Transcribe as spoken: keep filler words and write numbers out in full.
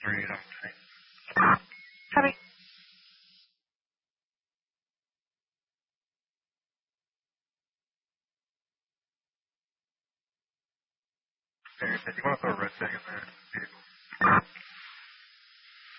three eight oh three. Copy. Okay, you want to throw a red tag in there?